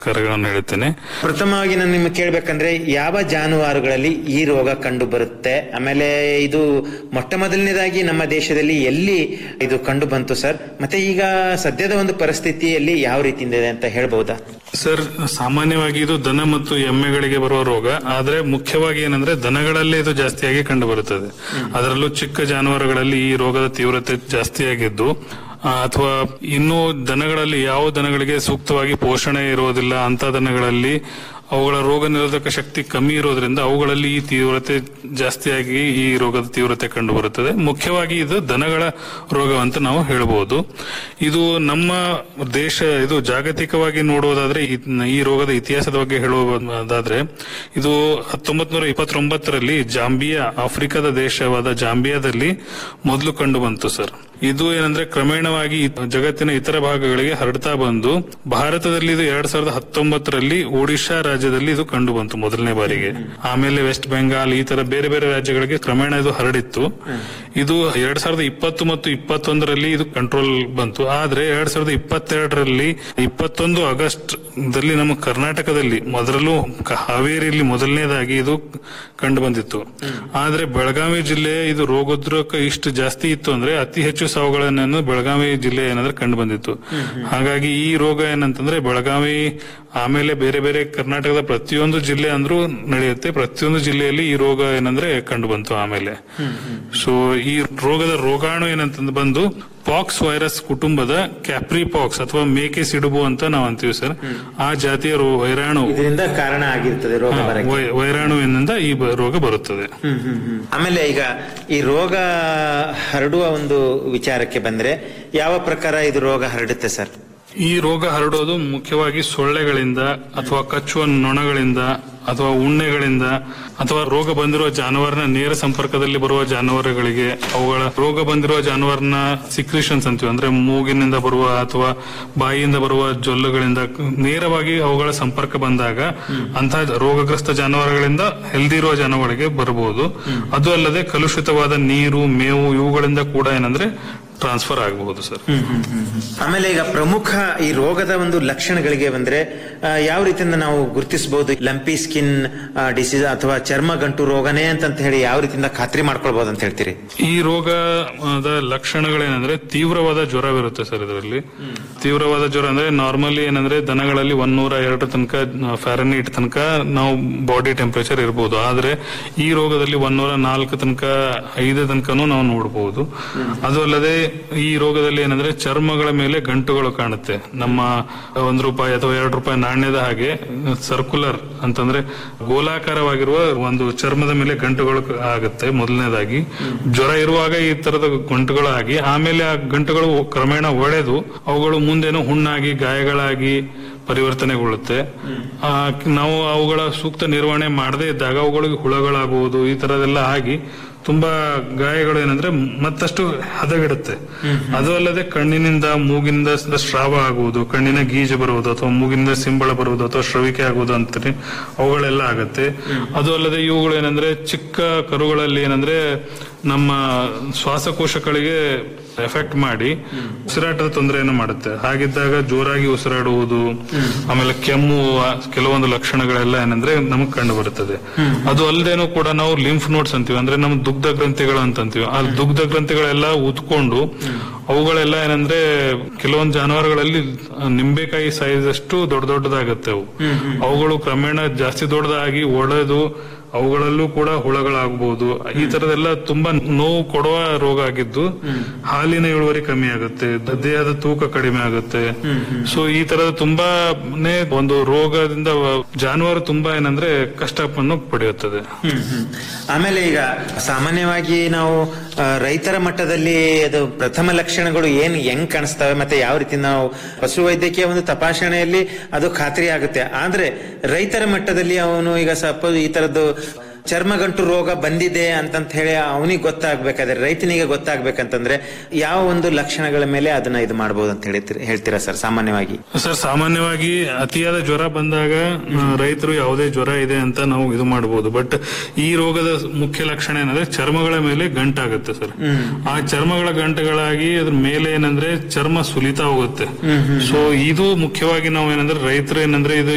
ಕರೆಗಳನ್ನು ಹೇಳ್ತೇನೆ. ಪ್ರಥಮವಾಗಿ ನಾನು ನಿಮ್ಗೆ ಕೇಳ್ಬೇಕಂದ್ರೆ ಯಾವ ಜಾನುವಾರುಗಳಲ್ಲಿ ಈ ರೋಗ ಕಂಡು ಬರುತ್ತೆ, ಆಮೇಲೆ ಇದು ಮೊಟ್ಟ ಮೊದಲನೇದಾಗಿ ನಮ್ಮ ದೇಶದಲ್ಲಿ ಎಲ್ಲಿ ಇದು ಕಂಡು ಬಂತು ಸರ್, ಮತ್ತೆ ಈಗ ಸದ್ಯದ ಒಂದು ಪರಿಸ್ಥಿತಿಯಲ್ಲಿ ಯಾವ ರೀತಿಯಿಂದ ಇದೆ ಅಂತ ಹೇಳ್ಬಹುದಾ? ಸರ್, ಸಾಮಾನ್ಯವಾಗಿ ಇದು ದನ ಮತ್ತು ಎಮ್ಮೆಗಳಿಗೆ ಬರುವ ರೋಗ, ಆದ್ರೆ ಮುಖ್ಯವಾಗಿ ಏನಂದ್ರೆ ದನಗಳಲ್ಲಿ ಇದು ಜಾಸ್ತಿಯಾಗಿ ಕಂಡು ಬರುತ್ತದೆ. ಅದರಲ್ಲೂ ಚಿಕ್ಕ ಜಾನುವಾರುಗಳಲ್ಲಿ ಈ ರೋಗದ ತೀವ್ರತೆ ಜಾಸ್ತಿಯಾಗಿದ್ದು, ಅಥವಾ ಇನ್ನು ದನಗಳಲ್ಲಿ ಯಾವ ದನಗಳಿಗೆ ಸೂಕ್ತವಾಗಿ ಪೋಷಣೆ ಇರುವುದಿಲ್ಲ ಅಂತ ದನಗಳಲ್ಲಿ ಅವುಗಳ ರೋಗ ನಿರೋಧಕ ಶಕ್ತಿ ಕಮ್ಮಿ ಇರೋದ್ರಿಂದ ಅವುಗಳಲ್ಲಿ ಈ ತೀವ್ರತೆ ಜಾಸ್ತಿಯಾಗಿ ಈ ರೋಗದ ತೀವ್ರತೆ ಕಂಡು ಬರುತ್ತದೆ. ಮುಖ್ಯವಾಗಿ ಇದು ದನಗಳ ರೋಗವಂತ ನಾವು ಹೇಳಬಹುದು. ಇದು ನಮ್ಮ ದೇಶ, ಇದು ಜಾಗತಿಕವಾಗಿ ನೋಡುವುದಾದ್ರೆ ಈ ರೋಗದ ಇತಿಹಾಸದ ಬಗ್ಗೆ ಹೇಳುವುದಾದ್ರೆ ಇದು 1929ರಲ್ಲಿ ಜಾಂಬಿಯಾ, ಆಫ್ರಿಕಾದ ದೇಶವಾದ ಜಾಂಬಿಯಾದಲ್ಲಿ ಮೊದಲು ಕಂಡು ಬಂತು ಸರ್. ಇದು ಏನಂದ್ರೆ ಕ್ರಮೇಣವಾಗಿ ಜಗತ್ತಿನ ಇತರ ಭಾಗಗಳಿಗೆ ಹರಡ್ತಾ ಬಂದು ಭಾರತದಲ್ಲಿ ಇದು 2019ರಲ್ಲಿ ಒಡಿಶಾ ರಾಜ್ಯದಲ್ಲಿ ಇದು ಕಂಡು ಬಂತು ಮೊದಲನೇ ಬಾರಿಗೆ. ಆಮೇಲೆ ವೆಸ್ಟ್ ಬೆಂಗಾಲ್ ಈ ತರ ಬೇರೆ ಬೇರೆ ರಾಜ್ಯಗಳಿಗೆ ಕ್ರಮೇಣ ಇದು ಹರಡಿತ್ತು. ಇದು 2020 ಮತ್ತು 2021ರಲ್ಲಿ ಇದು ಕಂಟ್ರೋಲ್ ಬಂತು. ಆದ್ರೆ 2022ರಲ್ಲಿ 21 ಆಗಸ್ಟ್ ದಲ್ಲಿ ನಮ್ಮ ಕರ್ನಾಟಕದಲ್ಲಿ ಮೊದಲು ಹಾವೇರಿಯಲ್ಲಿ ಮೊದಲನೇದಾಗಿ ಇದು ಕಂಡು ಬಂದಿತ್ತು. ಆದ್ರೆ ಬೆಳಗಾವಿ ಜಿಲ್ಲೆ ಇದು ರೋಗೋದ್ರೇಕ ಇಷ್ಟು ಜಾಸ್ತಿ ಇತ್ತು ಅಂದ್ರೆ ಅತಿ ಹೆಚ್ಚು ಸಾವುಗಳನ್ನು ಬೆಳಗಾವಿ ಜಿಲ್ಲೆ ಏನಂದ್ರೆ ಕಂಡು ಬಂದಿತ್ತು. ಹಾಗಾಗಿ ಈ ರೋಗ ಏನಂತಂದ್ರೆ ಬೆಳಗಾವಿ ಆಮೇಲೆ ಬೇರೆ ಬೇರೆ ಕರ್ನಾಟಕದ ಪ್ರತಿಯೊಂದು ಜಿಲ್ಲೆ ಅಂದ್ರೂ ನಡೆಯುತ್ತೆ. ಪ್ರತಿಯೊಂದು ಜಿಲ್ಲೆಯಲ್ಲಿ ಈ ರೋಗ ಏನಂದ್ರೆ ಕಂಡು ಬಂತು. ಆಮೇಲೆ ಸೊ ಈ ರೋಗದ ರೋಗಾಣು ಏನಂತಂದ್ರೆ ಬಂದು ಪಾಕ್ಸ್ ವೈರಸ್ ಕುಟುಂಬದ ಕ್ಯಾಪ್ರಿಪಾಕ್ಸ್ ಅಥವಾ ಮೇಕೆ ಸಿಡುಬು ಅಂತ ನಾವು ಅಂತೀವಿ ಸರ್. ಆ ಜಾತಿಯ ವೈರಾಣು ಇದರಿಂದ ಕಾರಣ ಆಗಿರ್ತದೆ ರೋಗ ಬರಕ್ಕೆ. ವೈರಾಣುವಿನಿಂದ ಈ ರೋಗ ಬರುತ್ತದೆ. ಆಮೇಲೆ ಈಗ ಈ ರೋಗ ಹರಡುವ ಒಂದು ವಿಚಾರಕ್ಕೆ ಬಂದ್ರೆ ಯಾವ ಪ್ರಕಾರ ಇದು ರೋಗ ಹರಡುತ್ತೆ ಸರ್? ಈ ರೋಗ ಹರಡೋದು ಮುಖ್ಯವಾಗಿ ಸೊಳ್ಳೆಗಳಿಂದ ಅಥವಾ ಕಚ್ಚುವ ನೊಣಗಳಿಂದ ಅಥವಾ ಉಣ್ಣೆಗಳಿಂದ ಅಥವಾ ರೋಗ ಬಂದಿರುವ ಜಾನುವಾರಿನ ನೇರ ಸಂಪರ್ಕದಲ್ಲಿ ಬರುವ ಜಾನುವಾರುಗಳಿಗೆ ಅವುಗಳ ರೋಗ ಬಂದಿರುವ ಜಾನುವಾರಿನ ಸಿಕ್ರಿಷನ್ಸ್ ಅಂತೀವಿ, ಅಂದ್ರೆ ಮೂಗಿನಿಂದ ಬರುವ ಅಥವಾ ಬಾಯಿಯಿಂದ ಬರುವ ಜೊಲ್ಲುಗಳಿಂದ ನೇರವಾಗಿ ಅವುಗಳ ಸಂಪರ್ಕ ಬಂದಾಗ ಅಂತಹ ರೋಗಗ್ರಸ್ತ ಜಾನುವಾರುಗಳಿಂದ ಹೆಲ್ದಿ ಇರುವ ಜಾನುವಾರುಗಳಿಗೆ ಬರಬಹುದು. ಅದು ಅಲ್ಲದೆ ಕಲುಷಿತವಾದ ನೀರು, ಮೇವು ಇವುಗಳಿಂದ ಕೂಡ ಏನಂದ್ರೆ ಟ್ರಾನ್ಸ್ಫರ್ ಆಗಬಹುದು ಸರ್. ಆಮೇಲೆ ಈಗ ಪ್ರಮುಖ ಈ ರೋಗದ ಒಂದು ಲಕ್ಷಣಗಳಿಗೆ ಬಂದ್ರೆ ಯಾವ ರೀತಿಯಿಂದ ನಾವು ಗುರುತಿಸಬಹುದು? ಲಂಪಿ ಸ್ಕಿನ್ ಡಿಸೀಸ್ ಅಥವಾ ಚರ್ಮ ಗಂಟು ರೋಗನೇ ಅಂತ ಹೇಳಿ ಯಾವ ರೀತಿಯಿಂದ ಖಾತ್ರಿ ಮಾಡ್ಕೊಳ್ಬಹುದು ಅಂತ ಹೇಳ್ತೀರಿ? ಈ ರೋಗದ ಲಕ್ಷಣಗಳೇನಂದ್ರೆ ತೀವ್ರವಾದ ಜ್ವರವಿರುತ್ತೆ ಸರ್. ಇದರಲ್ಲಿ ತೀವ್ರವಾದ ಜ್ವರ ಅಂದ್ರೆ ನಾರ್ಮಲಿ ಏನಂದ್ರೆ ದನಗಳಲ್ಲಿ 102 ತನಕ ಫ್ಯಾರನೈಟ್ ತನಕ ನಾವು ಬಾಡಿ ಟೆಂಪರೇಚರ್ ಇರಬಹುದು. ಆದ್ರೆ ಈ ರೋಗದಲ್ಲಿ 104 ತನಕ 5 ತನಕನೂ ನಾವು ನೋಡಬಹುದು. ಅದು ಅಲ್ಲದೆ ಈ ರೋಗದಲ್ಲಿ ಏನಂದ್ರೆ ಚರ್ಮಗಳ ಮೇಲೆ ಗಂಟುಗಳು ಕಾಣುತ್ತೆ. ನಮ್ಮ ₹1 ಅಥವಾ ₹2 ನಾಣ್ಯದ ಹಾಗೆ ಸರ್ಕ್ಯುಲರ್ ಅಂತಂದ್ರೆ ಗೋಲಾಕಾರವಾಗಿರುವ ಒಂದು ಚರ್ಮದ ಮೇಲೆ ಗಂಟುಗಳು ಆಗುತ್ತೆ ಮೊದಲನೇದಾಗಿ. ಜ್ವರ ಇರುವಾಗ ಈ ತರದ ಗಂಟುಗಳು ಆಗಿ ಆಮೇಲೆ ಆ ಗಂಟುಗಳು ಕ್ರಮೇಣ ಒಡೆದು ಅವುಗಳು ಮುಂದೇನು ಹುಣ್ಣಾಗಿ ಗಾಯಗಳಾಗಿ ಪರಿವರ್ತನೆಗೊಳ್ಳುತ್ತೆ. ನಾವು ಅವುಗಳ ಸೂಕ್ತ ನಿರ್ವಹಣೆ ಮಾಡದೇ ಇದ್ದಾಗ ಅವುಗಳಿಗೆ ಹುಳಗಳಾಗುವುದು ಈ ತರದೆಲ್ಲ ಆಗಿ ತುಂಬಾ ಗಾಯಗಳು ಏನಂದ್ರೆ ಮತ್ತಷ್ಟು ಹದಗೆಡುತ್ತೆ. ಅದು ಅಲ್ಲದೆ ಕಣ್ಣಿನಿಂದ ಮೂಗಿನಿಂದ ಸ್ರಾವ ಆಗುವುದು, ಕಣ್ಣಿನ ಗೀಜು ಬರುವುದು ಅಥವಾ ಮೂಗಿನಿಂದ ಸಿಂಬಳ ಬರುವುದು ಅಥವಾ ಶ್ರವಿಕೆ ಆಗುವುದು ಅಂತಾರೆ, ಅವುಗಳೆಲ್ಲ ಆಗತ್ತೆ. ಅದು ಅಲ್ಲದೆ ಇವುಗಳು ಏನಂದ್ರೆ ಚಿಕ್ಕ ಕರುಗಳಲ್ಲಿ ಏನಂದ್ರೆ ನಮ್ಮ ಶ್ವಾಸಕೋಶಗಳಿಗೆ ಎಫೆಕ್ಟ್ ಮಾಡಿ ಉಸಿರಾಟದ ತೊಂದರೆಯನ್ನು ಮಾಡುತ್ತೆ. ಹಾಗಿದ್ದಾಗ ಜೋರಾಗಿ ಉಸಿರಾಡುವುದು, ಆಮೇಲೆ ಕೆಮ್ಮು, ಕೆಲವೊಂದು ಲಕ್ಷಣಗಳೆಲ್ಲ ಏನಂದ್ರೆ ನಮಗ್ ಕಂಡು ಬರುತ್ತದೆ. ಅದು ಅಲ್ಲದೇನೂ ಕೂಡ ನಾವು ಲಿಂಫ್ ನೋಡ್ಸ್ ಅಂತೀವಿ, ಅಂದ್ರೆ ನಮ್ ದುಗ್ಧ ಗ್ರಂಥಿಗಳು ಅಂತಂತೀವಿ. ಆ ದುಗ್ಧ ಗ್ರಂಥಿಗಳೆಲ್ಲ ಉತ್ಕೊಂಡು ಅವುಗಳೆಲ್ಲ ಏನಂದ್ರೆ ಕೆಲವೊಂದು ಜಾನುವಾರುಗಳಲ್ಲಿ ನಿಂಬೆಕಾಯಿ ಸೈಜ್ ಅಷ್ಟು ದೊಡ್ಡದಾಗತ್ತೆ. ಅವುಗಳು ಕ್ರಮೇಣ ಜಾಸ್ತಿ ದೊಡ್ಡದಾಗಿ ಒಡೆದು ಅವುಗಳಲ್ಲೂ ಕೂಡ ಹುಳಗಳಾಗಬಹುದು. ಈ ತರದೆಲ್ಲ ತುಂಬಾ ನೋವು ಕೊಡುವ ರೋಗ ಆಗಿದ್ದು ಹಾಲಿನ ಇಳುವರಿ ಕಮ್ಮಿ ಆಗುತ್ತೆ, ದೇಹದ ತೂಕ ಕಡಿಮೆ ಆಗುತ್ತೆ. ಸೊ ಈ ತರದ ತುಂಬಾನೇ ಒಂದು ರೋಗದಿಂದ ಜಾನುವಾರು ತುಂಬಾ ಏನಂದ್ರೆ ಕಷ್ಟವನ್ನು ಪಡೆಯುತ್ತದೆ. ಆಮೇಲೆ ಈಗ ಸಾಮಾನ್ಯವಾಗಿ ನಾವು ರೈತರ ಮಟ್ಟದಲ್ಲಿ ಅದು ಪ್ರಥಮ ಲಕ್ಷಣಗಳು ಹೆಂಗ್ ಕಾಣಿಸ್ತವೆ ಮತ್ತೆ ಯಾವ ರೀತಿ ನಾವು ಪಶು ವೈದ್ಯಕೀಯ ಒಂದು ತಪಾಸಣೆಯಲ್ಲಿ ಅದು ಖಾತ್ರಿ ಆಗುತ್ತೆ. ಆದ್ರೆ ರೈತರ ಮಟ್ಟದಲ್ಲಿ ಅವನು ಈಗ ಸಪೋಸ್ ಈ ತರದ್ದು ಚರ್ಮಗಂಟು ರೋಗ ಬಂದಿದೆ ಅಂತ ಹೇಳಿ ಅವನಿಗೆ ಗೊತ್ತಾಗ್ಬೇಕಾದ್ರೆ, ರೈತನಿಗೆ ಗೊತ್ತಾಗ್ಬೇಕಂತಂದ್ರೆ ಯಾವ ಒಂದು ಲಕ್ಷಣಗಳ ಮೇಲೆ ಅದನ್ನ ಇದು ಮಾಡಬಹುದು ಅಂತ ಹೇಳ್ತೀರಾ ಸರ್? ಸಾಮಾನ್ಯವಾಗಿ ಸರ್, ಸಾಮಾನ್ಯವಾಗಿ ಅತಿಯಾದ ಜ್ವರ ಬಂದಾಗ ರೈತರು ಯಾವುದೇ ಜ್ವರ ಇದೆ ಅಂತ ನಾವು ಇದು ಮಾಡಬಹುದು. ಬಟ್ ಈ ರೋಗದ ಮುಖ್ಯ ಲಕ್ಷಣ ಏನಂದ್ರೆ ಚರ್ಮಗಳ ಮೇಲೆ ಗಂಟಾಗುತ್ತೆ ಸರ್. ಆ ಚರ್ಮಗಳ ಗಂಟುಗಳಾಗಿ ಅದ್ರ ಮೇಲೆ ಏನಂದ್ರೆ ಚರ್ಮ ಸುಲಿತಾ ಹೋಗುತ್ತೆ. ಸೊ ಇದು ಮುಖ್ಯವಾಗಿ ನಾವು ಏನಂದ್ರೆ ರೈತರು ಏನಂದ್ರೆ ಇದು